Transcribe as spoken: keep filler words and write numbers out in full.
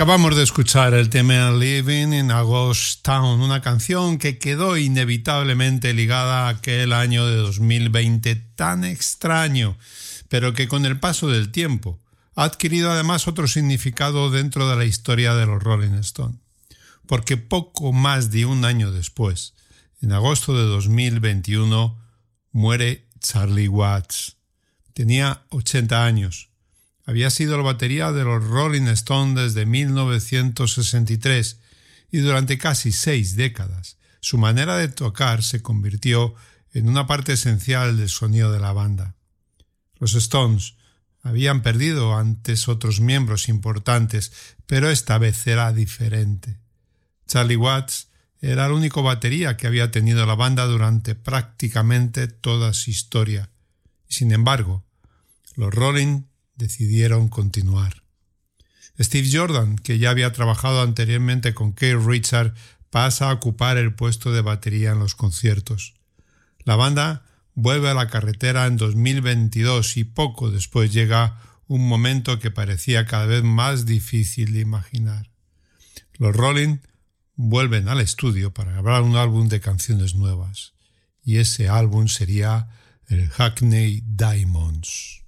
Acabamos de escuchar el tema Living in a Ghost Town, una canción que quedó inevitablemente ligada a aquel año de dos mil veinte tan extraño, pero que con el paso del tiempo ha adquirido además otro significado dentro de la historia de los Rolling Stones. Porque poco más de un año después, en agosto de dos mil veintiuno, muere Charlie Watts. Tenía ochenta años. Había sido el batería de los Rolling Stones desde mil novecientos sesenta y tres y durante casi seis décadas su manera de tocar se convirtió en una parte esencial del sonido de la banda. Los Stones habían perdido antes otros miembros importantes, pero esta vez era diferente. Charlie Watts era el único batería que había tenido la banda durante prácticamente toda su historia. Y sin embargo, los Rolling decidieron continuar. Steve Jordan, que ya había trabajado anteriormente con Keith Richards, pasa a ocupar el puesto de batería en los conciertos. La banda vuelve a la carretera en dos mil veintidós y poco después llega un momento que parecía cada vez más difícil de imaginar. Los Rolling vuelven al estudio para grabar un álbum de canciones nuevas, y ese álbum sería el Hackney Diamonds.